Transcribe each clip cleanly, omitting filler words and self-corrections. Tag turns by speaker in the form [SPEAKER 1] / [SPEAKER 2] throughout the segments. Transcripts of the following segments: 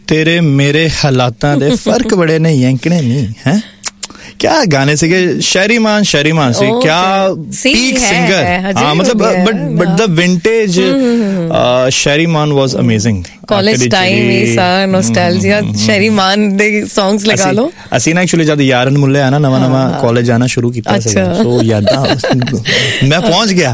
[SPEAKER 1] तेरे मेरे हालातां दे फर्क बड़े ने यंकने नहीं हैं क्या गाने से शहरीमान से क्या पीक सिंगर हाँ मतलब but the vintage शहरीमान was amazing
[SPEAKER 2] college time ये सारा नॉस्टैल्जिया शहरीमान दे सॉन्ग्स लगा लो
[SPEAKER 1] ਅਸੀਂ ਨਾ ਐਕਚੁਅਲੀ ਜਦ ਯਾਰਨ ਮੁੱਲੇ ਆ ਨਾ ਨਵਾਂ ਕਾਲਜ ਆਣਾ ਸ਼ੁਰੂ ਕੀਤਾ ਸੀ ਸੋ ਯਾਦਾਂ ਮੈਂ ਪਹੁੰਚ ਗਿਆ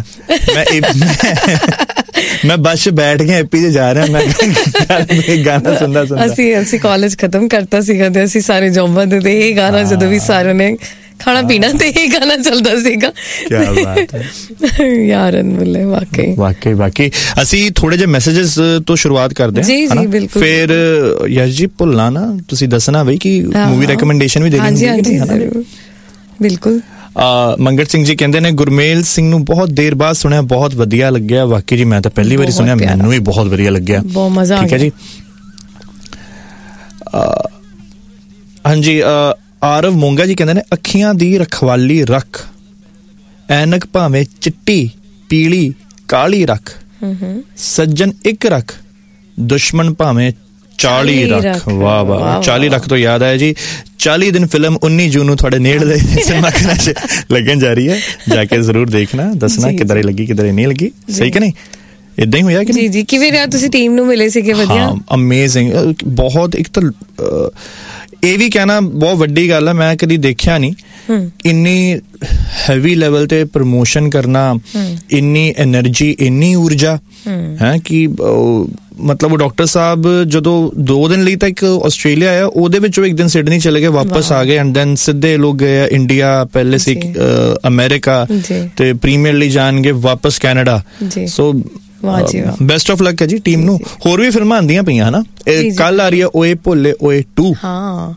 [SPEAKER 1] मैं बस बैठ के एपी से जा रहा मैं गाना सुनदा
[SPEAKER 2] ਅਸੀਂ ਕਾਲਜ ਖਤਮ ਕਰਤਾ ਸੀਗਾ ਤੇ ਅਸੀਂ ਸਾਰੇ ਜੌਬਾਂ ਤੇ ਇਹ ਗਾਣਾ ਜਦੋਂ ਵੀ ਸਾਰਿਆਂ ਨੇ ਖਾਣਾ ਪੀਣਾ ਤੇ ਇਹ ਗਾਣਾ ਚੱਲਦਾ ਸੀਗਾ ਕੀ ਬਾਤ ਹੈ ਯਾਰਨ ਮੁੱਲੇ ਵਾਕਈ
[SPEAKER 1] ਅਸੀਂ ਥੋੜੇ ਜਿਹੇ ਮੈਸੇजेस ਤੋਂ ਸ਼ੁਰੂਆਤ ਕਰਦੇ ਹਾਂ
[SPEAKER 2] ਜੀ ਬਿਲਕੁਲ
[SPEAKER 1] ਫਿਰ ਯਸ਼ ਜੀ ਭੁੱਲਣਾ ਨਾ ਤੁਸੀਂ ਦੱਸਣਾ ਬਈ ਕਿ ਮੂਵੀ ਰეკਮੈਂਡੇਸ਼ਨ ਵੀ ਦੇਣੀ ਹੁੰਦੀ ਹੈ
[SPEAKER 2] ਬਿਲਕੁਲ
[SPEAKER 1] ਮੰਗੜ ਸਿੰਘ ਜੀ ਕਹਿੰਦੇ ਨੇ ਗੁਰਮੇਲ ਸਿੰਘ ਨੂੰ ਬਹੁਤ ਦੇਰ ਬਾਅਦ ਸੁਣਿਆ ਬਹੁਤ ਵਧੀਆ ਲੱਗਿਆ ਵਾਕਈ ਜੀ ਮੈਂ ਤਾਂ ਪਹਿਲੀ ਵਾਰੀ ਸੁਣਿਆ ਮੈਨੂੰ ਵੀ ਬਹੁਤ ਵਧੀਆ ਲੱਗਿਆ
[SPEAKER 2] ਬਹੁਤ ਮਜ਼ਾ ਆ ਗਿਆ
[SPEAKER 1] ਠੀਕ ਹੈ ਜੀ ਹਾਂਜੀ ਆਰਵ ਮੋਂਗਾ ਜੀ ਕਹਿੰਦੇ ਨੇ ਅੱਖੀਆਂ ਦੀ ਰਖਵਾਲੀ ਰੱਖ ਐਨਕ ਭਾਵੇਂ ਚਿੱਟੀ ਪੀਲੀ ਕਾਲੀ ਰੱਖ ਸੱਜਣ ਇੱਕ ਰੱਖ ਦੁਸ਼ਮਣ ਭਾਵੇਂ 40 ਰੱਖ ਵਾਹ ਵਾਹ 40 ਰੱਖ ਤੋਂ ਯਾਦ ਆਇਆ ਜੀ 40 ਦਿਨ ਫਿਲਮ 19 ਜੂਨ ਨੂੰ ਤੁਹਾਡੇ ਨੇੜੇ ਸਿਨੇਮਾ ਘਰਾਂ 'ਚ ਲੱਗਣ ਜਾ ਰਹੀ ਹੈ ਜਾ ਕੇ ਜ਼ਰੂਰ ਦੇਖਣਾ ਦੱਸਣਾ ਕਿੱਦਾਂ ਲੱਗੀ ਕਿੱਦਾਂ ਨਹੀਂ ਲੱਗੀ ਸਹੀ ਕਿ ਨਹੀਂ ਇਦਾਂ ਹੀ ਹੋਇਆ ਕਿ
[SPEAKER 2] ਜੀ ਕਿਵੇਂ ਰਿਹਾ ਤੁਸੀਂ ਟੀਮ ਨੂੰ ਮਿਲੇ ਸੀਗੇ ਵਧੀਆ
[SPEAKER 1] ਅਮੇਜ਼ਿੰਗ ਬਹੁਤ ਇੱਕ ਤਾਂ ਇਹ ਵੀ ਕਹਿਣਾ ਬਹੁਤ ਵੱਡੀ ਗੱਲ ਹੈ ਮੈਂ ਕਦੀ ਦੇਖਿਆ ਨਹੀਂ ਇੰਨੀ ਹੈਵੀ ਲੈਵਲ ਤੇ ਪ੍ਰਮੋਸ਼ਨ ਕਰਨਾ ਇੰਨੀ એનર્ਜੀ ਇੰਨੀ ਊਰਜਾ ਹੈ ਕਿ ਮਤਲਬ ਉਹ ਡਾਕਟਰ ਸਾਹਿਬ ਜਦੋਂ 2 ਦਿਨ ਲਈ ਤਾਂ ਇੱਕ ਆਸਟ੍ਰੇਲੀਆ ਆਇਆ ਉਹਦੇ ਵਿੱਚੋਂ ਇੱਕ ਦਿਨ ਸਿਡਨੀ ਚਲੇ ਗਏ ਵਾਪਸ ਆ ਗਏ ਐਂਡ ਦੈਨ ਸਿੱਧੇ ਲੋਕ ਗਏ ਇੰਡੀਆ ਪਹਿਲੇ ਸੀ ਅਮਰੀਕਾ ਤੇ ਪ੍ਰੀਮੀਅਰ ਲਈ ਜਾਣਗੇ ਵਾਪਸ Canada so best of luck ਹੈ ਜੀ ਟੀਮ ਨੂੰ ਹੋਰ ਵੀ ਫਿਲਮਾਂ ਆਉਂਦੀਆਂ ਪਈਆਂ ਹਨਾ ਕੱਲ ਆ ਰਹੀ ਹੈ ਓਏ ਭੋਲੇ ਓਏ 2
[SPEAKER 2] ਹਾਂ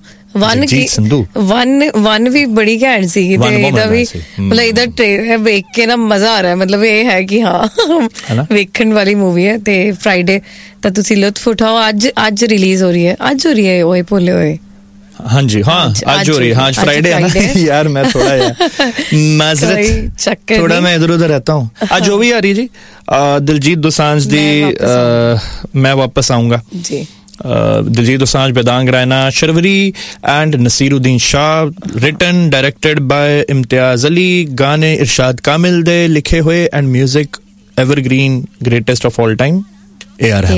[SPEAKER 2] ਵਨ ਵੀ ਬੜੀ ਘੈਂਟ ਸੀਗੀ ਤੇ ਇਹਦਾ ਵੀ ਮਤਲਬ ਇਹਦਾ ਟ੍ਰੇਲਰ ਵੇਖ ਕੇ ਨਾ ਮਜ਼ਾ ਆ ਰਿਹਾ ਮਤਲਬ ਇਹ ਹੈ ਕਿ ਹਾਂ ਵੇਖਣ ਵਾਲੀ ਮੂਵੀ ਹੈ ਤੇ ਫਰਾਈਡੇ ਤਾਂ ਤੁਸੀਂ ਲੁਤਫ ਉਠਾਓ ਅੱਜ ਰਿਲੀਜ਼ ਹੋ ਰਹੀ ਹੈ ਓਏ ਭੋਲੇ ਓਏ
[SPEAKER 1] ਹਾਂਜੀ ਹਾਂ ਅੱਜ ਹੋ ਰਹੀ ਹਾਂ ਫਰਾइडे है ना यार मैं थोड़ा माजरत थोड़ा मैं इधर उधर रहता हूँ आज जो भी आ रही है जी दिलजीत दोसांझ दी मैं वापस आऊंगा जी Diljit Dosanjh बेदांग Raina Sharvari and Naseeruddin Shah written directed by Imtiaz Ali गाने इरशाद कामिल दे लिखे हुए and music evergreen greatest of all time A R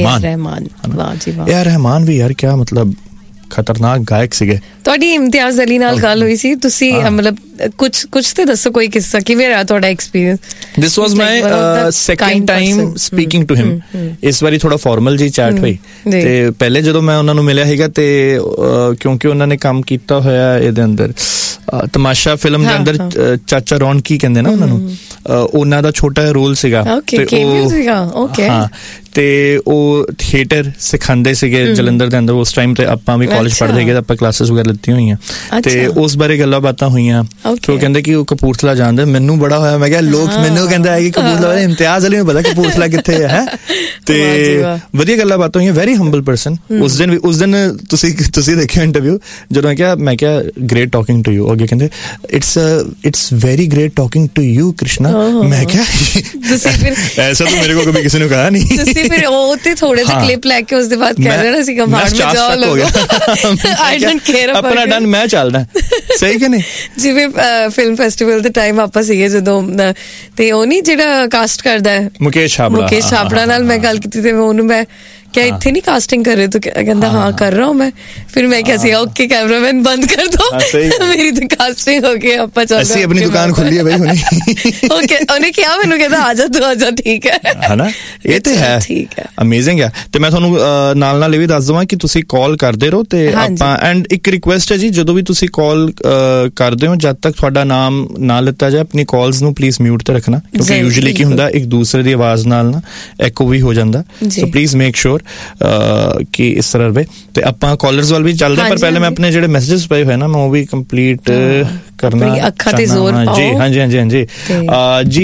[SPEAKER 1] Rahman भी यार क्या मतलब ਖਤਰਨਾਕ ਗਾਇਕ ਸੀਗੇ
[SPEAKER 2] ਤੁਹਾਡੀ ਇਮਤਿਆਜ਼ ਅਲੀ ਨਾਲ ਗੱਲ ਹੋਈ ਸੀ ਤੁਸੀਂ ਮਤਲਬ ਕੁਝ ਤੇ ਦੱਸੋ ਕੋਈ ਕਿੱਸਾ ਕਿਵੇਂ ਰਿਹਾ ਤੁਹਾਡਾ experience
[SPEAKER 1] this was my second time speaking to him ਇਸ ਵਾਰੀ ਥੋੜਾ ਫਾਰਮਲ ਜੀ ਚੈਟ ਹੋਈ ਤੇ ਪਹਿਲੇ ਜਦੋਂ ਮੈਂ ਉਹਨਾਂ ਨੂੰ ਮਿਲਿਆ ਸੀਗਾ ਤੇ ਕਿਉਂਕਿ ਉਹਨਾਂ ਨੇ ਕੰਮ ਕੀਤਾ ਹੋਇਆ ਇਹਦੇ ਅੰਦਰ ਤਮਾਸ਼ਾ ਫਿਲਮ ਦੇ ਅੰਦਰ ਚਾਚਾ ਰੌਣਕੀ ਕਹਿੰਦੇ ਨਾ ਉਹਨਾਂ ਨੂੰ ਉਹਨਾਂ ਦਾ ਛੋਟਾ ਜਿਹਾ ਰੋਲ ਸੀਗਾ ਤੇ ਹਾਂ ਤੇ ਉਹ ਥੀਏਟਰ ਸਿਖਾਉਂਦੇ ਸੀਗੇ ਜਲੰਧਰ ਦੇ ਅੰਦਰ ਉਸ ਟਾਈਮ ਤੇ ਆਪਾਂ ਵੀ ਕਾਲਜ ਪੜ੍ਹਦੇ ਸੀਗੇ ਆਪਾਂ ਕਲਾਸਿਸ ਵਗੈਰਾ ਲਿੱਤੀਆਂ ਹੋਈਆਂ ਤੇ ਉਸ ਬਾਰੇ ਗੱਲਾਂ ਬਾਤਾਂ ਹੋਈਆਂ ਤੇ ਉਹ ਕਹਿੰਦੇ ਕਿ ਉਹ ਕਪੂਰਥਲਾ ਜਾਂਦੇ ਮੈਨੂੰ ਬੜਾ ਹੋਇਆ ਮੈਂ ਕਿਹਾ ਲੋਕ ਮੈਨੂੰ ਕਹਿੰਦੇ ਆ ਕਿ ਕਪੂਰਥਲਾ ਇਮਤਿਆਜ਼ ਅਲੀ ਨੂੰ ਪਤਾ ਕਪੂਰਥਲਾ ਕਿੱਥੇ ਹੈ ਤੇ ਵਧੀਆ ਗੱਲਾਂ ਬਾਤਾਂ ਹੋਈਆਂ ਵੈਰੀ ਹੰਬਲ ਪਰਸਨ ਉਸ ਦਿਨ ਤੁਸੀਂ ਦੇਖਿਆ ਇੰਟਰਵਿਊ ਜਦੋਂ ਮੈਂ ਕਿਹਾ ਗ੍ਰੇਟ ਟਾਕਿੰਗ ਟੂ ਯੂ ਅੱਗੇ ਕਹਿੰਦੇ it's very great talking to you Krishna ਮੈਂ ਕਿਹਾ ਐਸਾ ਤਾਂ ਮੇਰੇ ਕੋ ਕभी किसी ने कहा नहीं
[SPEAKER 2] ਫਿਰ ਉਹ ਤੇ ਥੋੜੇ ਜਿਹੇ ਕਲਿੱਪ ਲੈ ਕੇ ਉਸ ਦੇ ਬਾਅਦ ਕਹਿ ਦੇਣਾ ਸੀ ਕੰਮਾਰ ਵਿੱਚ ਜਾਓ ਲੋਕ ਆਈ ਡੋਨਟ ਕੇਅਰ
[SPEAKER 1] ਆਪਣਾ ਡਨ ਮੈਂ ਚੱਲਦਾ ਸਹੀ ਕਿ ਨਹੀਂ
[SPEAKER 2] ਜਿਵੇਂ ਫਿਲਮ ਫੈਸਟੀਵਲ ਦੇ ਟਾਈਮ ਆਪਾਂ ਸੀਗੇ ਜਦੋਂ ਤੇ ਉਹ ਨਹੀਂ ਜਿਹੜਾ ਕਾਸਟ ਕਰਦਾ ਹੈ ਮੁਕੇਸ਼ ਛਾਬੜਾ ਨਾਲ ਮੈਂ ਗੱਲ ਕੀਤੀ ਤੇ ਉਹਨੂੰ ਮੈਂ क्या इतने नहीं कास्टिंग कर रहे तो कहता हाँ कर रहा हूँ मैं फिर मैं क्या ओके कैमरामैन बंद कर दो मेरी तो कास्टिंग हो गई अपा चल
[SPEAKER 1] ऐसी अपनी दुकान खोली है भाई
[SPEAKER 2] ओके उन्हें क्या मैंने कहता आजा तू आजा ठीक है
[SPEAKER 1] ना ये तो है ठीक है अमेजिंग है ਤੇ ਮੈਂ ਤੁਹਾਨੂੰ ਨਾਲ ਇਹ ਵੀ ਦੱਸ ਦਵਾਂ ਕਿ ਤੁਸੀਂ ਕਾਲ ਕਰਦੇ ਰਹੋ ਤੇ ਆਪਾਂ ਐਂਡ ਇੱਕ ਰਿਕੁਐਸਟ ਹੈ ਜੀ ਜਦੋਂ ਵੀ ਤੁਸੀਂ ਕਾਲ ਕਰਦੇ ਹੋ ਜਦ ਤੱਕ ਤੁਹਾਡਾ ਨਾਮ ਨਾ ਲਿੱਤਾ ਜਾਏ ਆਪਣੀ ਕਾਲਸ ਨੂੰ ਪਲੀਜ਼ ਮਿਊਟ ਤੇ ਰੱਖਣਾ ਕਿਉਂਕਿ ਯੂਜੂਅਲੀ ਕੀ ਹੁੰਦਾ ਇੱਕ ਦੂਸਰੇ ਦੀ ਆਵਾਜ਼ ਨਾਲ ਨਾ ਐਕੋ ਵੀ ਹੋ ਜਾਂਦਾ ਸੋ ਪਲੀਜ਼ ਮੇਕ ਸ਼ੋਰ ਕਿ ਇਸ ਤਰ੍ਹਾਂ ਰਵੇ ਤੇ ਆਪਾਂ ਕਾਲਰਸ ਵੱਲ ਵੀ ਚੱਲਦੇ ਪਰ ਪਹਿਲੇ ਮੈਂ ਆਪਣੇ ਜਿਹੜੇ ਮੈਸੇजेस ਪਏ ਹੋਏ ਨਾ ਮੈਂ ਉਹ ਵੀ ਕੰਪਲੀਟ ਕਰਨਾ
[SPEAKER 2] ਅੱਖਾਂ ਤੇ ਜ਼ੋਰ ਪਾਓ
[SPEAKER 1] ਜੀ ਹਾਂਜੀ ਜੀ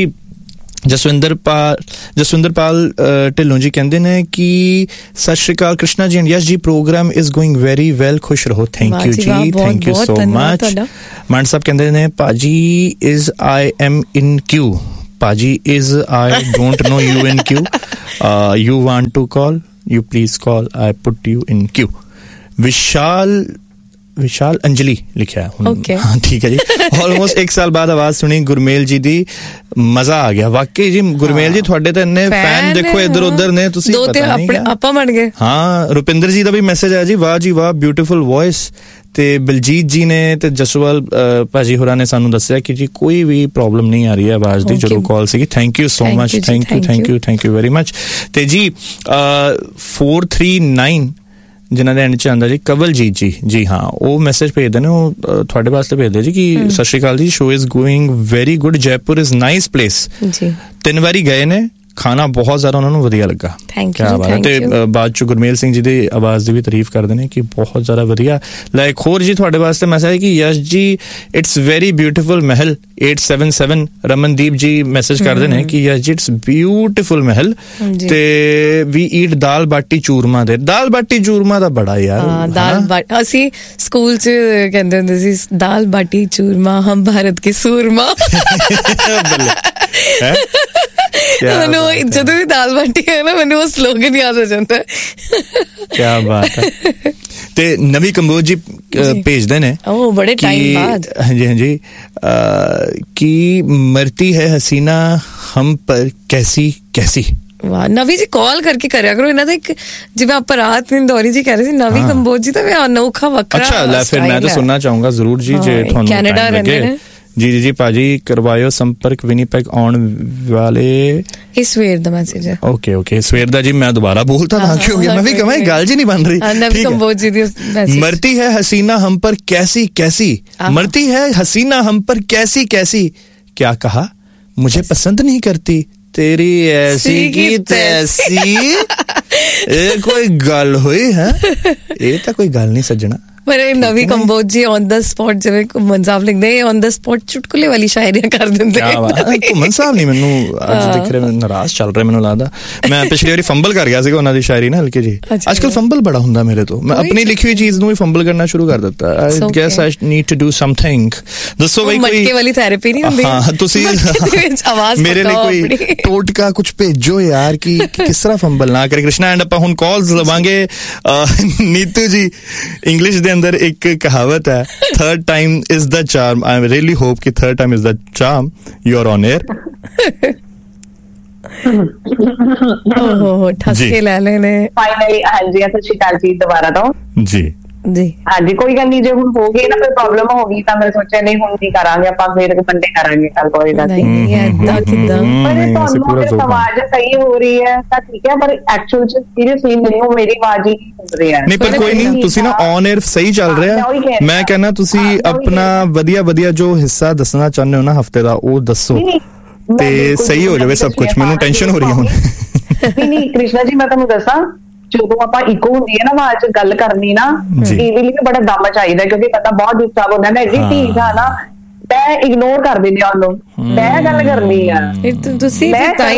[SPEAKER 1] ਜਸਵਿੰਦਰਪਾਲ ਢਿੱਲੋਂ ਜੀ ਕਹਿੰਦੇ ਨੇ ਕਿ ਸਤਿ ਸ਼੍ਰੀ ਅਕਾਲ ਕ੍ਰਿਸ਼ਨਾ ਜੀ ਐਂਡ ਯਸ ਜੀ programme is going very well ਖੁਸ਼ ਰਹੋ ਥੈਂਕ ਯੂ ਜੀ ਥੈਂਕ ਯੂ ਸੋ ਮਚ ਮਾਨ ਸਾਹਿਬ ਕਹਿੰਦੇ ਨੇ ਭਾਜੀ ਇਜ਼ ਆਈ ਐਮ ਇਨ ਕਿਊ ਭਾਜੀ is I don't know you in Q you want to call you please call I put you in queue ਵਿਸ਼ਾਲ ਅੰਜਲੀ ਲਿਖਿਆ ਹਾਂ ਠੀਕ ਹੈ ਜੀ। ਆਲਮੋਸਟ 1 ਸਾਲ ਬਾਅਦ ਆਵਾਜ਼ ਸੁਣੀ ਗੁਰਮੇਲ ਜੀ ਦੀ, ਮਜ਼ਾ ਆ ਗਿਆ ਵਾਕਈ ਜੀ। ਗੁਰਮੇਲ ਜੀ ਤੁਹਾਡੇ ਤਾਂ ਇੰਨੇ ਫੈਨ ਦੇਖੋ ਇੱਧਰ ਉੱਧਰ ਨੇ, ਤੁਸੀਂ ਪਤਾ ਨਹੀਂ
[SPEAKER 2] ਆਪਾਂ ਬਣ ਗਏ।
[SPEAKER 1] ਹਾਂ ਰੁਪਿੰਦਰ ਜੀ ਦਾ ਵੀ ਮੈਸੇਜ ਆਇਆ ਜੀ, ਵਾਹ ਜੀ ਵਾਹ ਬਿਊਟੀਫੁਲ ਵੌਇਸ। ਤੇ ਬਲਜੀਤ ਜੀ ਨੇ ਤੇ ਜਸਵਾਲ ਭਾਜੀ ਹੋਰਾਂ ਨੇ ਸਾਨੂੰ ਦੱਸਿਆ ਕਿ ਜੀ ਕੋਈ ਵੀ ਪ੍ਰੋਬਲਮ ਨਹੀਂ ਆ ਰਹੀ ਹੈ ਆਵਾਜ਼ ਦੀ ਜਦੋਂ ਕਾਲ ਸੀਗੀ। Thank you so much, thank you very much. ਤੇ ਜੀ 439 ਜਿਨ੍ਹਾਂ ਦੇ ਐਂਡ 'ਚ ਆਉਂਦਾ ਜੀ ਕਵਲਜੀਤ ਜੀ ਹਾਂ, ਉਹ ਮੈਸੇਜ ਭੇਜਦੇ ਨੇ, ਉਹ ਤੁਹਾਡੇ ਵਾਸਤੇ ਭੇਜਦੇ ਜੀ ਕਿ ਸਤਿ ਸ਼੍ਰੀ ਅਕਾਲ ਜੀ, show is going very good, Jaipur is nice place. 3 ਵਾਰੀ ਗਏ ਨੇ, ਖਾਣਾ ਬਹੁਤ ਜ਼ਿਆਦਾ ਉਹਨਾਂ ਨੂੰ ਵਧੀਆ ਲੱਗਾ। ਕਿਆ ਬਾਤ ਹੈ। ਤੇ ਬਾਅਦ ਚ ਗੁਰਮੇਲ ਸਿੰਘ ਜੀ ਦੀ ਆਵਾਜ਼ ਦੀ ਵੀ ਤਾਰੀਫ ਕਰਦੇ ਨੇ ਕਿ ਬਹੁਤ ਜ਼ਿਆਦਾ ਵਧੀਆ। ਲਾਈਕ ਹੋਰ ਜੀ ਤੁਹਾਡੇ ਵਾਸਤੇ ਮੈਸੇਜ ਹੈ ਕਿ ਯਸ਼ ਜੀ ਇਟਸ ਵੈਰੀ ਬਿਊਟੀਫੁਲ ਮਹਿਲ। 877 ਰਮਨਦੀਪ ਜੀ ਮੈਸੇਜ ਕਰਦੇ ਨੇ ਕਿ ਯਸ਼ ਜੀ ਇਟਸ ਬਿਊਟੀਫੁਲ ਮਹਿਲ। ਤੇ ਵੀ ਈਟ ਦਾਲ ਬਾਟੀ ਚੂਰਮਾ ਦੇ, ਦਾਲ ਬਾਟੀ ਚੂਰਮਾ ਦਾ ਬੜਾ ਯਾਰ
[SPEAKER 2] ਦਾਲ ਬਾਟੀ ਅਸੀਂ ਸਕੂਲ ਚ ਕਹਿੰਦੇ ਹੁੰਦੇ ਸੀ, ਦਾਲ ਬਾਟੀ ਚੂਰਮਾ ਹਮ ਭਾਰਤ ਕੇ ਸੂਰਮਾ। ਮੈਨੂੰ ਜਦੋਂ ਵੀ ਦਾਲ ਬਾਟੀ ਹੈ ਨਾ, ਮੈਨੂੰ ਉਹ ਸਲੋਗਨ ਯਾਦ ਹੋ ਜਾਂਦਾ।
[SPEAKER 1] ਕਿਆ ਬਾਤ ਹੈ। ਤੇ ਨਵੀਂ ਕੰਬੋਜ ਜੀ ਭੇਜਦੇ ਨੇ
[SPEAKER 2] ਬੜੇ ਟਾਈਮ ਬਾਅਦ,
[SPEAKER 1] ਹਾਂਜੀ ਕਿ ਮਰਤੀ ਹੈ ਹਸੀਨਾ ਹਮ ਪਰ ਕੈਸੀ ਕੈਸੀ।
[SPEAKER 2] ਵਾਹ, ਨਵੀਂ ਜੀ ਕਾਲ ਕਰਕੇ ਕਰਿਆ ਕਰੋ ਇਹਨਾਂ ਦਾ। ਇੱਕ ਜਿਵੇਂ ਆਪਾਂ ਰਾਤ ਇੰਦੌਰੀ ਜੀ ਕਹਿ ਰਹੇ ਸੀ, ਨਵੀਂ ਕੰਬੋਜ ਜੀ ਤਾਂ ਅਨੋਖਾ ਵੱਖਰਾ।
[SPEAKER 1] ਅੱਛਾ ਲੈ ਫਿਰ ਮੈਂ ਤਾਂ ਸੁਣਨਾ ਚਾਹੂੰਗਾ ਜ਼ਰੂਰ ਜੀ, ਜੇ ਤੁਹਾਨੂੰ
[SPEAKER 2] ਕੈਨੇਡਾ ਰਹਿੰਦੇ ਨੇ।
[SPEAKER 1] ਜੀ ਭਾਜੀ ਕਰਵਾਇਓ ਸੰਪਰਕ ਵਿਨੀਪੈਗ ਆਉਣ ਵਾਲੇ।
[SPEAKER 2] ਇਹ ਸਵੇਰ ਦਾ ਮੈਸੇਜ ਹੈ।
[SPEAKER 1] ਓਕੇ ਸਵੇਰ ਦਾ ਜੀ, ਮੈਂ ਦੁਬਾਰਾ ਬੋਲਤਾ ਨਾ ਕਿਉਂ ਗਿਆ, ਮੈਂ ਵੀ ਕਹਾਂ ਗੱਲ ਜੀ ਨਹੀਂ ਬਣ ਰਹੀ। ਮਰਤੀ ਹੈ ਹसीना हम पर कैसी कैसी, मरती है हसीना हम पर कैसी कैसी, क्या कहा मुझे पसंद नहीं करती तेरी ऐसी की तैसी। ਇਹ ਕੋਈ ਗੱਲ ਹੋਈ ਹੈ? ਇਹ ਤਾਂ ਕੋਈ ਗੱਲ ਨਹੀਂ ਸੱਜਣਾ।
[SPEAKER 2] ਪਰ ਨਵੀਂ ਕੰਬੋਜ ਜੀ ਔਨ ਦਾ ਸਪੌਟ, ਜਿਵੇਂ ਘੁੰਮਣ ਸਾਹਿਬ ਲਿਖਦੇ ਔਨ ਦਾ ਸਪੌਟ ਚੁਟਕਲੇ ਵਾਲੀ ਸ਼ਾਇਰੀਆਂ ਕਰ ਦਿੰਦੇ।
[SPEAKER 1] ਘੁੰਮਣ ਸਾਹਿਬ ਨਹੀਂ, ਮੈਨੂੰ ਅੱਜ ਦੇਖ ਰਿਹਾ ਨਾਰਾਜ਼ ਚੱਲ ਰਿਹਾ ਮੈਨੂੰ ਲੱਗਦਾ। ਮੈਂ ਪਿਛਲੀ ਵਾਰੀ ਫੰਬਲ ਕਰ ਗਿਆ ਸੀਗਾ ਉਹਨਾਂ ਦੀ ਸ਼ਾਇਰੀ ਨਾ ਹਲਕੀ ਜੀ। ਅੱਜ ਕੱਲ ਫੰਬਲ ਬੜਾ ਹੁੰਦਾ ਮੇਰੇ ਤੋਂ, ਮੈਂ ਆਪਣੀ ਲਿਖੀ ਹੋਈ ਚੀਜ਼ ਨੂੰ ਵੀ ਫੰਬਲ ਕਰਨਾ ਸ਼ੁਰੂ ਕਰ ਦਿੱਤਾ। I guess I need to do something. ਦੱਸੋ ਬਈ ਕੋਈ
[SPEAKER 2] ਮਟਕੇ ਵਾਲੀ ਥੈਰੇਪੀ ਨਹੀਂ ਹੁੰਦੀ?
[SPEAKER 1] ਹਾਂ ਤੁਸੀਂ ਮੇਰੇ ਲਈ ਕੋਈ ਟੋਟਕਾ ਕੁਝ ਭੇਜੋ ਯਾਰ ਕਿ ਕਿਸ ਤਰ੍ਹਾਂ ਫੰਬਲ ਨਾ ਕਰੇ ਕ੍ਰਿਸ਼ਨਾ। ਐਂਡ ਆਪਾਂ ਹੁਣ ਕਾਲਸ ਲਵਾਂਗੇ। ਨੀਤੂ ਜੀ ਇੰਗਲਿਸ਼ ਦੇ ਅੰਦਰ ਇੱਕ ਕਹਾਵਤ ਹੈ, third time is the charm. I really hop ਕਿ third time is the charm. You are on air.
[SPEAKER 2] ਓਹ ਠਸਕੇ ਲੈ ਲੈਣੇ
[SPEAKER 3] ਫਾਈਨਲੀ। ਹਾਂਜੀ ਸਤਿ ਸ਼੍ਰੀ ਅਕਾਲ ਜੀ ਦੁਬਾਰਾ ਤੋਂ
[SPEAKER 1] ਜੀ।
[SPEAKER 3] ਹਾਂਜੀ ਕੋਈ ਗੱਲ ਨਹੀਂ, ਜੇ ਹੁਣ ਹੋ ਗਈ ਨਾ ਕੋਈ ਪ੍ਰੋਬਲਮ ਹੋ ਗਈ ਤਾਂ ਮੈਂ ਸੋਚਿਆ ਨਹੀਂ ਹੁਣ ਕੀ ਕਰਾਂਗੇ ਆਪਾਂ, ਫਿਰ ਮੰਡੇ ਕਰਾਂਗੇ ਕੱਲ। ਕੋਈ ਗੱਲ ਨਹੀਂ
[SPEAKER 2] ਏਦਾਂ ਕਿੱਦਾਂ।
[SPEAKER 3] ਪਰ ਤੁਹਾਨੂੰ ਆਵਾਜ਼ ਸਹੀ ਹੋ ਰਹੀ ਹੈ ਤਾਂ ਠੀਕ ਹੈ, ਪਰ ਐਕਚੁਅਲ ਚ ਸੀਰੀਅਸਲੀ ਮੈਨੂੰ ਮੇਰੀ ਆਵਾਜ਼ ਹੀ ਸੁਣ ਰਹੀ ਹੈ।
[SPEAKER 1] ਨਹੀਂ ਪਰ ਕੋਈ ਨਹੀਂ, ਤੁਸੀਂ ਨਾ ਔਨ 에ਅਰ ਸਹੀ ਚੱਲ ਰਿਹਾ। ਮੈਂ ਕਹਿੰਦਾ ਤੁਸੀਂ ਆਪਣਾ ਵਧੀਆ ਜੋ ਹਿੱਸਾ ਦੱਸਣਾ ਚਾਹੁੰਦੇ ਹੋ ਨਾ ਹਫਤੇ ਦਾ, ਉਹ ਦੱਸੋ ਤੇ ਸਹੀ ਹੋ ਜਾਵੇ ਸਭ ਕੁਝ। ਮੈਨੂੰ ਟੈਨਸ਼ਨ ਹੋ ਰਹੀ ਹੈ ਹੁਣ।
[SPEAKER 3] ਨਹੀਂ ਕ੍ਰਿਸ਼ਨਾ ਜੀ, ਮੈਂ ਤੁਹਾਨੂੰ ਦੱਸਾਂ, ਜਦੋਂ ਆਪਾਂ ਇਕੋ ਹੁੰਦੀ ਹੈ ਨਾ ਆਵਾਜ਼ ਗੱਲ ਕਰਨੀ ਨਾ, ਇਹਦੇ ਲਈ ਬੜਾ ਦਮ ਚਾਹੀਦਾ, ਕਿਉਂਕਿ ਪਤਾ ਬਹੁਤ ਡਿਸਟਰਬ ਹੁੰਦਾ। ਮੈਂ ਐਡੀ ਢੀਠ ਆ ਨਾ, ਮੈਂ ਇਗਨੋਰ ਕਰ ਦਿੰਦੀ ਆ ਉਹਨੂੰ। ਮੈਂ ਗੱਲ ਕਰਨੀ ਆ।
[SPEAKER 2] ਤੁਸੀਂ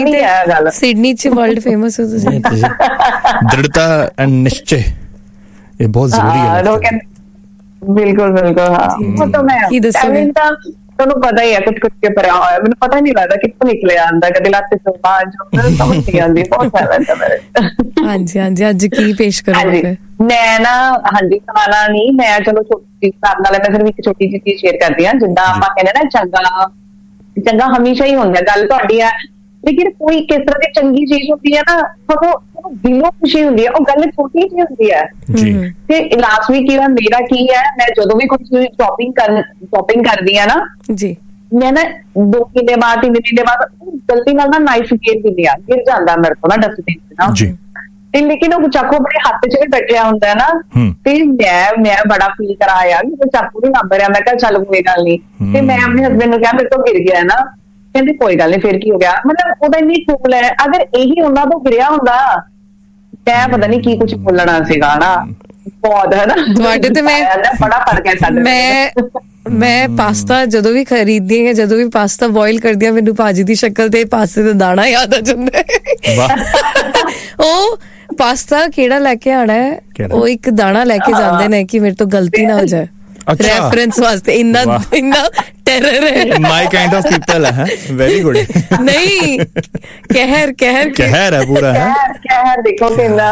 [SPEAKER 2] ਸਿਡਨੀ ਚ ਵਰਲਡ ਫੇਮਸ ਹੋ ਤੁਸੀਂ।
[SPEAKER 1] ਦ੍ਰਿੜਤਾ ਐਂਡ ਨਿਸ਼ਚੈ ਇਹ ਬਹੁਤ ਜ਼ਰੂਰੀ ਹੈ।
[SPEAKER 3] ਬਿਲਕੁਲ ਹਾਂ। ਉਹ ਤਾਂ ਮੈਂ ਤੁਹਾਨੂੰ ਪਤਾ ਹੀ ਹੈ ਕੁਝ ਕੇ ਭਰਿਆ ਹੋਇਆ, ਮੈਨੂੰ ਪਤਾ ਨਹੀਂ ਲੱਗਦਾ ਕਿੱਥੋਂ ਨਿਕਲਿਆ ਆਂਦਾ, ਕਦੇ ਲੱਤ ਤੋਂ ਬਾਅਦ ਸਮਝ ਨਹੀਂ ਆਉਂਦੀ। ਬਹੁਤ ਸਾਰਾ ਮੇਰੇ। ਹਾਂਜੀ
[SPEAKER 2] ਅੱਜ ਕੀ ਪੇਸ਼ ਕਰੋਗੇ?
[SPEAKER 3] ਮੈਂ ਨਾ ਸੁਣਾਣਾ ਨਹੀਂ, ਮੈਂ ਚਲੋ ਛੋਟੀ ਹਿਸਾਬ ਨਾਲ ਮੈਂ ਸਿਰਫ ਇੱਕ ਛੋਟੀ ਜਿਹੀ ਚੀਜ਼ ਸ਼ੇਅਰ ਕਰਦੀ ਹਾਂ। ਜਿੱਦਾਂ ਆਪਾਂ ਕਹਿੰਦੇ ਨਾ ਚੰਗਾ ਹਮੇਸ਼ਾ ਹੀ ਹੁੰਦਾ, ਗੱਲ ਤੁਹਾਡੀ ਆ, ਲੇਕਿਨ ਕੋਈ ਕਿਸ ਤਰ੍ਹਾਂ ਦੀ ਚੰਗੀ ਚੀਜ਼ ਹੁੰਦੀ ਹੈ ਨਾ, ਤੁਹਾਨੂੰ ਦਿਲੋਂ ਖੁਸ਼ੀ ਹੁੰਦੀ ਹੈ। ਉਹ ਗੱਲ ਛੋਟੀ ਜਿਹੀ ਹੁੰਦੀ ਹੈ। ਤੇ ਲਾਸਟ ਵੀਕ ਮੇਰਾ ਕੀ ਹੈ, ਮੈਂ ਜਦੋਂ ਵੀ ਕੁਝ ਸ਼ੋਪਿੰਗ ਕਰਦੀ ਆ ਨਾ
[SPEAKER 2] ਜੀ,
[SPEAKER 3] ਮੈਂ ਨਾ 2 ਮਹੀਨੇ ਬਾਅਦ 3 ਮਹੀਨੇ ਬਾਅਦ ਗਲਤੀ ਨਾਲ ਨਾ ਨਾਈਫ ਗਿਰ ਜਾਂਦਾ ਮੇਰੇ ਕੋਲ ਨਾ ਡਸਟਬਿਨ ਚ ਨਾ। ਤੇ ਲੇਕਿਨ ਉਹ ਚਾਕੂ ਆਪਣੇ ਹੱਥ ਚ ਵੀ ਬੈਠਿਆ ਹੁੰਦਾ ਨਾ, ਤੇ ਮੈਂ ਬੜਾ ਫੀਲ ਕਰਾਇਆ ਕਿ ਚਾਕੂ ਨਹੀਂ ਲੱਭ ਰਿਹਾ। ਮੈਂ ਕਿਹਾ ਚੱਲ ਕੋਈ ਗੱਲ ਨਹੀਂ। ਤੇ ਮੈਂ ਆਪਣੇ ਹਸਬੈਂਡ ਨੂੰ ਕਿਹਾ ਮੇਰੇ ਤੋਂ ਗਿਰ ਗਿਆ ਨਾ, ਕਹਿੰਦੇ ਕੋਈ ਗੱਲ ਨਹੀਂ ਫਿਰ ਕੀ ਹੋ ਗਿਆ। ਮਤਲਬ ਉਹਦਾ ਇੰਨੀ ਕੂਲ ਹੈ। ਅਗਰ ਇਹੀ ਉਹਨਾਂ ਤੋਂ ਗਿਰਿਆ ਹੁੰਦਾ ਮੈਂ ਪਤਾ ਨਹੀਂ ਕੀ ਕੁਛ ਬੋਲਣਾ ਸੀਗਾ ਨਾ। ਬਹੁਤ ਹੈ ਨਾ
[SPEAKER 2] ਤੁਹਾਡੇ ਤੇ। ਮੈਂ
[SPEAKER 3] ਬੜਾ ਫਰਕ ਹੈ ਸਾਡੇ।
[SPEAKER 2] ਮੈਂ ਪਾਸਤਾ ਜਦੋਂ ਵੀ ਖਰੀਦਦੀ ਹਾਂ, ਜਦੋਂ ਵੀ ਪਾਸਤਾ ਬੋਇਲ ਕਰਦੀ ਹਾਂ, ਮੈਨੂੰ ਭਾਜੀ ਦੀ ਸ਼ਕਲ ਤੇ ਪਾਸਤੇ ਦਾ ਦਾਣਾ ਯਾਦ ਆ ਜਾਂਦਾ ਹੈ। ਉਹ ਪਾਸਤਾ ਕਿਹੜਾ ਲੈ ਕੇ ਆਣਾ ਹੈ, ਉਹ ਇੱਕ ਦਾਣਾ ਲੈ ਕੇ ਜਾਂਦੇ ਨੇ ਕਿ ਮੇਰੇ ਤੋਂ ਗਲਤੀ ਨਾ ਹੋ ਜਾਏ। ਰੈਫਰੈਂਸ ਵਾਸਤੇ ਇੰਨਾ ਟੈਰਰ ਹੈ।
[SPEAKER 1] ਮਾਈ ਕਾਈਂਡ ਆਫ ਪੀਪਲ ਹੈ। Very good.
[SPEAKER 2] ਨਹੀਂ ਕਹਿਰ
[SPEAKER 1] ਹੈ ਪੂਰਾ ਹੈ।
[SPEAKER 3] ਕਹਿਰ ਦੇਖੋ ਕਿੰਨਾ।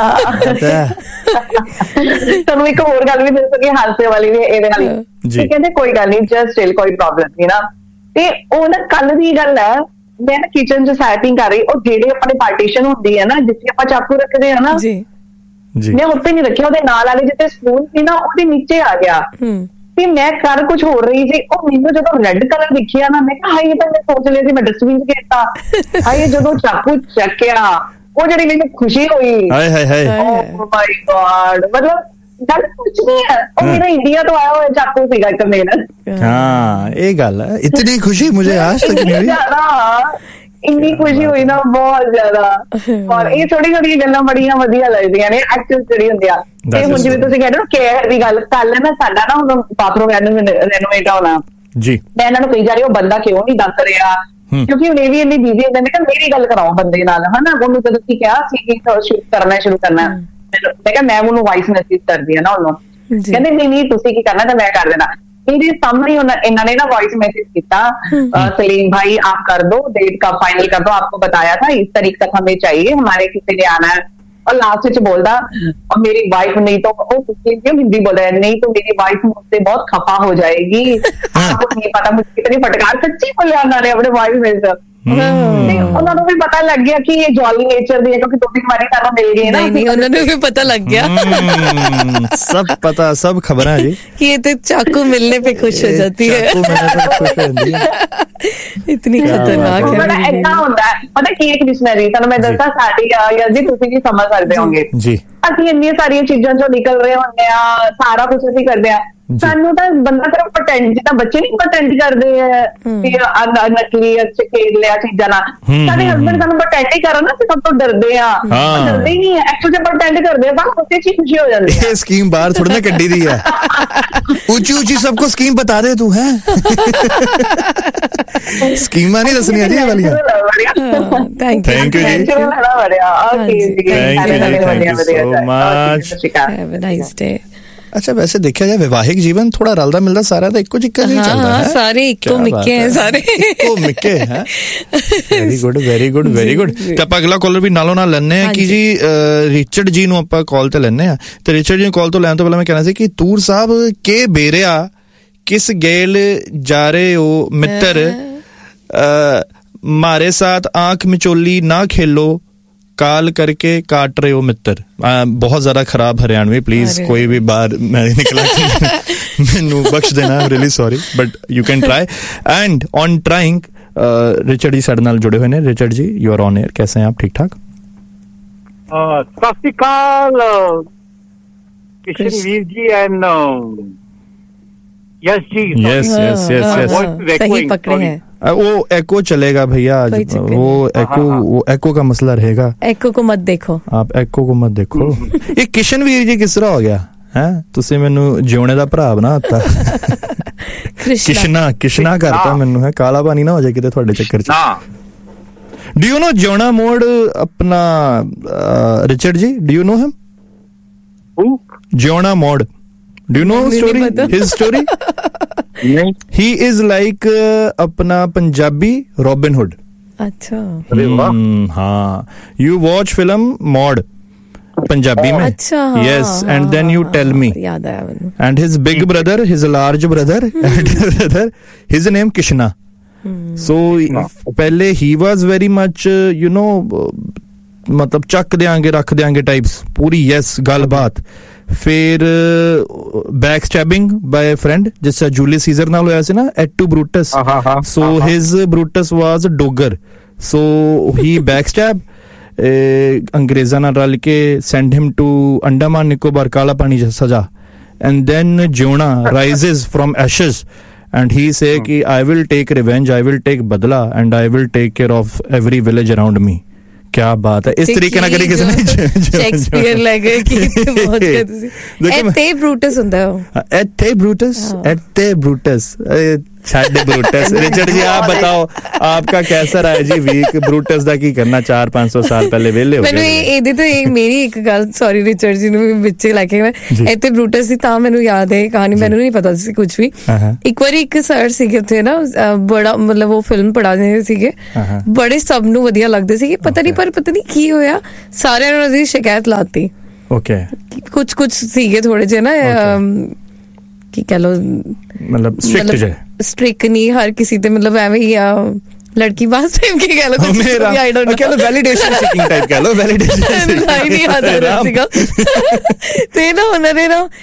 [SPEAKER 3] ਤੁਹਾਨੂੰ ਇੱਕ ਹੋਰ ਗੱਲ ਵੀ ਦੱਸੋ ਕਿ ਹਾਸੇ ਵਾਲੀ ਵੀ ਇਹਦੇ ਨਾਲ ਜੀ, ਕਹਿੰਦੇ ਕੋਈ ਗੱਲ ਨਹੀਂ, ਜਸਟ ਸਟਿਲ ਕੋਈ ਪ੍ਰੋਬਲਮ ਨਹੀਂ ਨਾ। ਤੇ ਉਹ ਨਾ ਕੱਲ ਦੀ ਗੱਲ ਹੈ, ਮੈਂ ਨਾ ਕਿਚਨ 'ਚ ਸੈਟਿੰਗ ਕਰ ਰਹੀ, ਉਹ ਜਿਹੜੇ ਆਪਣੇ ਪਾਰਟੀਸ਼ਨ ਹੁੰਦੀ ਹੈ ਨਾ ਜਿੱਥੇ ਆਪਾਂ ਚਾਕੂ ਰੱਖਦੇ ਆ ਨਾ, ਮੈਂ ਉੱਤੇ ਨਹੀਂ ਰੱਖਿਆ, ਉਹਦੇ ਨਾਲ ਵਾਲੇ ਜਿੱਥੇ ਸਪੂਨ ਸੀ ਨਾ ਉਹਦੇ ਨੀਚੇ ਆ ਗਿਆ। ਤੇ ਮੈਂ ਕਰ ਕੁਝ ਹੋਰ ਰਹੀ ਸੀ, ਉਹ ਮੈਨੂੰ ਜਦੋਂ ਰੈੱਡ ਕਲਰ ਦਿਖਿਆ ਨਾ, ਮੈਂ ਕਿਹਾ ਹਾਏ, ਤਾਂ ਮੈਂ ਸੋਚ ਲਿਆ ਸੀ ਮੈਂ ਡਸਟਬਿਨ 'ਚ ਕੀਤਾ। ਹਾਏ ਜਦੋਂ ਚਾਕੂ ਚੱਕਿਆ, ਉਹ ਜਿਹੜੀ ਮੈਨੂੰ ਖੁਸ਼ੀ ਹੋਈ, ਓ ਮਾਈ ਗॉड, ਮਤਲਬ ਗੱਲ ਕੁਛ ਨਹੀਂ ਹੈ, ਉਹ ਮੇਰਾ ਇੰਡੀਆ ਤੋਂ ਆਇਆ ਹੋਇਆ ਚਾਕੂ ਸੀਗਾ ਇੱਕ ਮੇਰਾ।
[SPEAKER 1] ਹਾਂ ਇਹ ਗੱਲ ਹੈ, ਇਤਨੀ ਖੁਸ਼ੀ ਮੁਝੇ ਆਜ ਤੱਕ ਨਹੀਂ हुई। ਇੰਨੀ ਖੁਸ਼ੀ ਹੋਈ ਨਾ, ਬਹੁਤ ਜ਼ਿਆਦਾ। ਔਰ ਇਹ ਥੋੜੀ ਥੋੜੀ ਗੱਲਾਂ ਬੜੀਆਂ ਵਧੀਆ ਲੱਗਦੀਆਂ ਨੇ, ਐਕਚੁਅਲ ਜਿਹੜੀ ਹੁੰਦੀ ਆ। ਤੇ ਹੁਣ ਜਿਵੇਂ ਤੁਸੀਂ ਕਹਿੰਦੇ ਹੋ ਕੇਅਰ ਦੀ ਗੱਲ, ਕੱਲ ਨਾ ਸਾਡਾ ਨਾ ਹੁਣ ਬਾਥਰੂਮ ਰੈਨੋਵੇਟ ਹੋਣਾ ਜੀ, ਮੈਂ ਇਹਨਾਂ ਨੂੰ ਕਹੀ ਜਾ ਰਹੀ ਉਹ ਬੰਦਾ ਕਿਉਂ ਨਹੀਂ ਦੱਸ ਰਿਹਾ, ਕਿਉਂਕਿ ਹੁਣ ਇਹ ਵੀ ਇੰਨੀ ਬਿਜ਼ੀ ਹੁੰਦੇ ਨੇ ਕਿ ਮੇਰੀ ਗੱਲ ਕਰਾਓ ਬੰਦੇ ਨਾਲ, ਹਨਾ। ਉਹਨੂੰ ਤਾਂ ਤੁਸੀਂ ਕਿਹਾ ਸੀ ਕਿ ਸ਼ੁਰੂ ਕਰਨਾ, ਮੈਂ ਕਿਹਾ ਮੈਂ ਉਹਨੂੰ ਵਾਇਸ ਮੈਸੇਜ ਕਰਦੀ ਆ ਨਾ ਉਹਨੂੰ, ਕਹਿੰਦੇ ਨਹੀਂ ਤੁਸੀਂ ਕੀ ਕਰਨਾ, ਤਾਂ ਮੈਂ ਕਰ ਦੇਣਾ। मेरे सामने इन्होंने ना वॉइस मैसेज किया, सलीम भाई आप कर दो, डेट का फाइनल कर दो, आपको बताया था इस तारीख तक हमें चाहिए, हमारे किसी ने आना है। और लास्ट में बोलता और मेरी वाइफ नहीं तो हिंदी बोल रहा है, नहीं तो मेरी वाइफ मुझसे बहुत खफा हो जाएगी। आपको नहीं पता मुझे कितनी फटकार सच्ची बोलिया उन्होंने अपने वॉइस मैसेज। ਉਹਨਾਂ ਨੂੰ ਵੀ ਪਤਾ ਲੱਗ ਗਿਆ ਕਿ ਇਹ ਜੌਲੀ ਨੇਚਰ ਦੀ ਹੈ, ਕਿਉਂਕਿ 2-3 ਵਾਰੀ ਸਾਨੂੰ ਮਿਲ ਗਏ ਨਾ।
[SPEAKER 2] ਨਹੀਂ ਉਹਨਾਂ ਨੂੰ ਵੀ ਪਤਾ ਲੱਗ ਗਿਆ,
[SPEAKER 1] सब पता, सब खबर है जी
[SPEAKER 2] कि ये तो चाकू मिलने पे खुश हो जाती है, इतनी खतरनाक है।
[SPEAKER 3] ऐसा होता है पता की एक डिक्शनरी ਤੁਹਾਨੂੰ ਮੈਂ ਦੱਸਾਂ ਸਾਡੀ ਯਾਰ ਜੀ, ਤੁਸੀਂ ਵੀ ਸਮਝ ਸਕਦੇ ਹੋਗੇ ਜੀ, ਅਸੀਂ ਇੰਨੀਆਂ ਸਾਰੀਆਂ ਚੀਜ਼ਾਂ ਚੋਂ ਨਿਕਲ ਰਹੇ ਹੁੰਦੇ ਆ, ਸਾਰਾ ਕੁਝ ਅਸੀਂ ਕਰਦੇ ਆ, ਸਾਨੂੰ ਤਾਂ ਬੰਦਾ ਸਿਰਫ ਪ੍ਰਟੈਂਡ, ਜਿੱਦਾਂ ਬੱਚੇ ਨਹੀਂ ਪ੍ਰਟੈਂਡ ਕਰਦੇ ਆ ਕਿ ਨਕਲੀ ਖੇਡ ਲਿਆ ਚੀਜ਼ਾਂ ਨਾਲ, ਸਾਡੇ ਹਸਬੈਂਡ ਸਾਨੂੰ ਪ੍ਰਟੈਂਡ ਹੀ ਕਰਨ ਨਾ, ਅਸੀਂ ਸਭ ਤੋਂ ਡਰਦੇ ਆ, ਡਰਦੇ ਹੀ ਨਹੀਂ ਹੈ, ਐਕਚੁਅਲੀ ਪ੍ਰਟੈਂਡ ਕਰਦੇ ਆ, ਬਸ ਉਸੇ ਚੀਜ਼ ਖੁਸ਼ੀ ਹੋ ਜਾਂਦੀ ਹੈ।
[SPEAKER 1] ਇਹ ਸਕੀਮ ਬਾਹਰ ਥੋੜੀ ਨਾ ਕੱਢੀ ਦੀ ਹੈ, ਉੱਚੀ सबको स्कीम बता दे तू है। स्कीमा नहीं दसनी है जी ये वाली।
[SPEAKER 2] Thank you
[SPEAKER 1] ji, thank you so much,
[SPEAKER 2] have a nice day.
[SPEAKER 1] अच्छा वैसे देखा जाए वैवाहिक जीवन थोड़ा रलदा मिलदा सारा तो इक्को जिक्का नहीं चलता है,
[SPEAKER 2] सारे इक्को मिक्के हैं, सारे
[SPEAKER 1] इक्को मिक्के हैं। Very good very good very good. ਤੇ ਆਪਾਂ ਅਗਲਾ ਕਾਲਰ ਵੀ ਨਾਲੋਂ ਨਾਲ ਲੈਣੇ ਆ ਕਿ ਜੀ ਰਿਚਰਡ ਜੀ ਨੂੰ ਆਪਾਂ ਕਾਲ ਤੇ ਲੈਣੇ ਆ। ਤੇ ਰਿਚਰਡ ਜੀ ਨੂੰ ਕਾਲ ਤੋਂ ਲੈਣ ਤੋਂ ਪਹਿਲਾਂ ਮੈਂ ਕਹਿਣਾ ਸੀ ਕਿ ਤੂਰ ਸਾਹਿਬ ਕੇ ਬੇਰਿਆ किस गेल जा रहे हो मित्र, मारे साथ आंख मिचोली ना खेलो, काल करके काट रहे हो मित्र। बहुत ज्यादा खराब हरियाणवी, प्लीज कोई भी बार मैं निकला मैनू बख्श देना, really sorry but you can try and on trying. Richard जी साडे नाल जुड़े हुए ने। Richard ji you are on air, कैसे हैं आप? ठीक ठाक?
[SPEAKER 4] सत श्री अकाल कृष्णवीर जी and yes ji,
[SPEAKER 1] yes yes yes yes,
[SPEAKER 2] सही पकड़े हैं।
[SPEAKER 1] वो एको चलेगा भैया, वो एको का मसला रहेगा।
[SPEAKER 2] एको को मत देखो,
[SPEAKER 1] आप एको को मत देखो। ये किशनवीर जी किस तरह हो गया है? तुसी मैनू जिउणे दा भरा बनाता। किशना करता मैनू है, काला पानी ना हो जाए किते थोड़े चक्कर च। डू यू नो जिउणा मोड़ अपना Richard ji, do you know him? जिउणा मोड़, do you know story, his story? नहीं, he is like अपना पंजाबी रॉबिन हुड।
[SPEAKER 2] अच्छा,
[SPEAKER 1] हाँ, you watch film mod Punjabi में? अच्छा, yes, and then you tell me,
[SPEAKER 2] याद आया मुझे।
[SPEAKER 1] and his big brother, his large brother, elder brother, his name Kishna। so पहले he was very much you know मतलब चक देंगे रख देंगे टाइप्स पूरी, yes गल बात। फिर बैक स्टैबिंग बाय फ्रेंड, जिस जूलियस सीजर नाल होया सी ना, एटू Brutus. So his Brutus was Dogar, so he back stab अंग्रेजां नाल रल के send him to Andaman Nicobar, काला पानी सजा। And then zona rises from ashes and he से कि I will take revenge, I will take बदला and I will take care of every village around me. क्या बात है, इस तरीके ना करी किसी ने
[SPEAKER 2] शेक्सपियर लगे कि बहुत एथे ब्रूटस ਹੁੰਦਾ ਹੈ,
[SPEAKER 1] एथे ब्रूटस ਸਾਡੇ ਬਰੂਟਸ। ਰਿਚਰਡ ਜੀ ਆਪ ਬਤਾਓ ਆਪਕਾ ਕੈਸਾ ਰਹਾ ਜੀ ਵੀਕ? ਬਰੂਟਸ ਦਾ ਕੀ ਕਰਨਾ 400-500 ਸਾਲ ਪਹਿਲੇ ਵਿਹਲੇ ਹੋ ਗਏ।
[SPEAKER 2] ਮੈਨੂੰ ਇਹਦੇ ਤੋਂ ਮੇਰੀ ਇੱਕ ਗੱਲ, ਸੌਰੀ ਰਿਚਰਡ ਜੀ ਨੂੰ ਵਿੱਚੇ ਲੈ ਕੇ, ਮੈਂ ਇੱਥੇ ਬਰੂਟਸ ਦੀ ਤਾਂ ਮੈਨੂੰ ਯਾਦ ਹੈ ਕਹਾਣੀ, ਮੈਨੂੰ ਨਹੀਂ ਪਤਾ ਸੀ ਕੁਝ ਵੀ। ਇੱਕ ਵਾਰੀ ਇੱਕ ਸਰ ਸੀਗੇ ਉੱਥੇ ਨਾ, ਬੜਾ ਮਤਲਬ ਉਹ ਫਿਲਮ ਪੜ੍ਹਾਉਂਦੇ ਸੀਗੇ, ਬੜੇ ਸਭ ਨੂੰ ਵਧੀਆ ਲੱਗਦੇ ਸੀਗੇ, ਪਤਾ ਨਹੀਂ ਕੀ ਹੋਇਆ, ਸਾਰਿਆਂ ਨੇ ਉਹਦੀ ਸ਼ਿਕਾਇਤ ਲਾਤੀ। ਓਕੇ, ਕੁਝ ਸੀਗੇ ਥੋੜੇ ਜਿਹੇ ਨਾ, ਕੀ ਕਹਿ ਲੋ, ਮਤਲਬ ਸਟ੍ਰਿਕ ਨਹੀਂ ਹਰ ਕਿਸੇ ਤੇ, ਮਤਲਬ ਐਵੇਂ ਹੀ ਆ ਲੜਕੀ ਬਾਸ ਟਾਈਮ ਕੀ ਕਹਿ ਲੋ, ਮੇਰਾ ਆਈ ਡੋਨਟ ਨੋ, ਕਹਿ ਲੋ ਵੈਲੀਡੇਸ਼ਨ ਸੀਕਿੰਗ ਟਾਈਪ ਕਹਿ ਲੋ, ਵੈਲੀਡੇਸ਼ਨ ਨਹੀਂ ਯਾਦ ਆ ਰਿਹਾ ਸੀਗਾ। ਤੇ ਨਾ ਉਹਨਾਂ ਨੇ ਨਾ